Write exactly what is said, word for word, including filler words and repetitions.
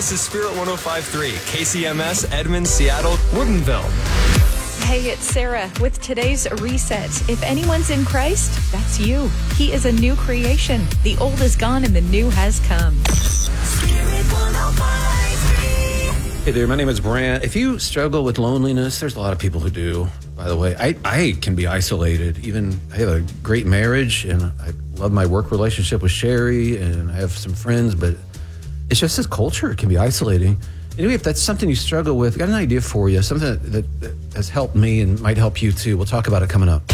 This is Spirit one oh five point three, K C M S, Edmond, Seattle, Woodinville. Hey, it's Sarah with today's Reset. If anyone's in Christ, that's you. He is a new creation. The old is gone and the new has come. Hey there, my name is Brant. If you struggle with loneliness, there's a lot of people who do, by the way. I, I can be isolated. Even I have a great marriage and I love my work relationship with Sherry and I have some friends, but it's just this culture. It can be isolating. Anyway, if that's something you struggle with, I got an idea for you, something that, that has helped me and might help you too. We'll talk about it coming up.